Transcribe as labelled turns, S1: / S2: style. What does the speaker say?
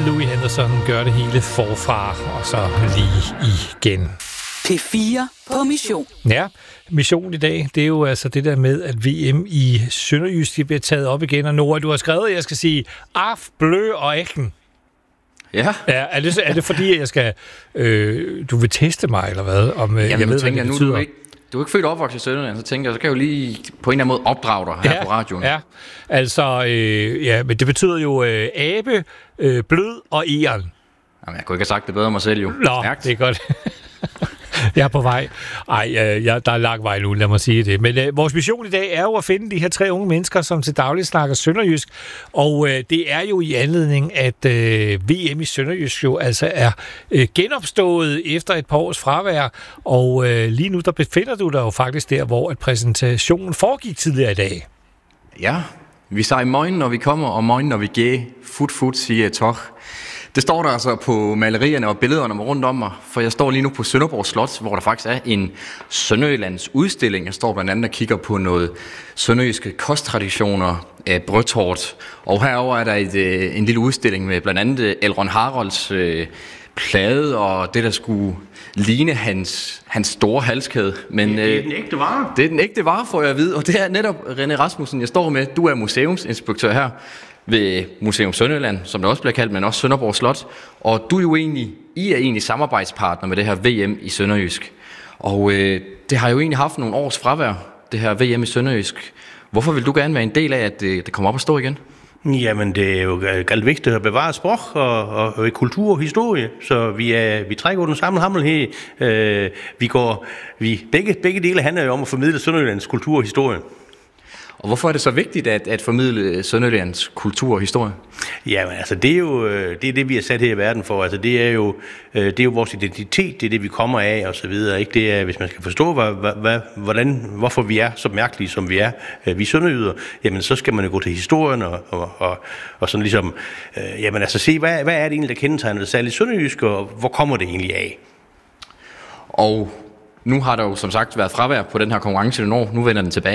S1: Louis Henderson gør det hele forfra, og så lige igen.
S2: P4 på mission.
S1: Ja, mission i dag, det er jo altså det der med, at VM i Sønderjysk, det bliver taget op igen. Og Nora, du har skrevet, at jeg skal sige af, blø og æggen.
S3: Ja.
S1: Er det fordi, jeg skal, du vil teste mig, eller hvad? Om,
S3: jamen,
S1: jeg ved,
S3: tænker,
S1: hvad det betyder.
S3: Du er ikke født og opvokset i Sønderjylland, så tænker jeg, så kan jeg jo lige på en eller anden måde opdrage dig her på radioen.
S1: Ja, altså, men det betyder jo abe, blød og egern.
S3: Jamen, jeg kunne ikke have sagt det bedre mig selv jo.
S1: Nå,
S3: Stærkt.
S1: det er godt. Jeg er på vej. Der er lang vej nu, lad mig sige det. Men vores mission i dag er jo at finde de her 3 unge mennesker, som til daglig snakker sønderjysk. Og det er jo i anledning, at VM i Sønderjysk jo altså er genopstået efter et par års fravær. Og lige nu, der befinder du dig jo faktisk der, hvor at præsentationen foregik tidligere i dag.
S3: Ja, vi siger morgen, når vi kommer, og morgen, når vi går. Fut, siger jeg toch. Det står der altså på malerierne og billederne rundt om mig, for jeg står lige nu på Sønderborg Slot, hvor der faktisk er en Sønderjyllands udstilling. Jeg står blandt andet og kigger på noget sønderjyske kosttraditioner, brødtort, og herover er der en lille udstilling med blandt andet Elrond Haralds plade og det, der skulle ligne hans store halskæde. Men,
S4: det er den ægte vare.
S3: Det er den ægte vare, får jeg at vide, og det er netop René Rasmussen, jeg står med. Du er museumsinspektør her ved Museum Sønderjylland, som det også bliver kaldt, men også Sønderborg Slot. Og du er jo egentlig samarbejdspartner med det her VM i Sønderjysk. Og det har jo egentlig haft nogle års fravær, det her VM i Sønderjysk. Hvorfor vil du gerne være en del af, at det kommer op og stå igen?
S4: Jamen, det er jo galt vigtigt at bevare sprog og kultur og historie, så vi trækker den samme hammel her. Begge dele handler jo om at formidle Sønderjyllands kultur og historie.
S3: Og hvorfor er det så vigtigt at formidle Sønderjyllands kultur og historie?
S4: Jamen, altså, det er jo det, vi er sat her i verden for. Altså, det er jo vores identitet, det er det, vi kommer af, og så videre. Ikke? Det er, hvis man skal forstå, hvorfor vi er så mærkelige, som vi er, vi sønderjyder, jamen, så skal man jo gå til historien og sådan ligesom, jamen, altså, se, hvad er det egentlig, der kendetegner det særligt sønderjysk, og hvor kommer det egentlig af?
S3: Og nu har der jo som sagt været fravær på den her konkurrence, nu vender den tilbage.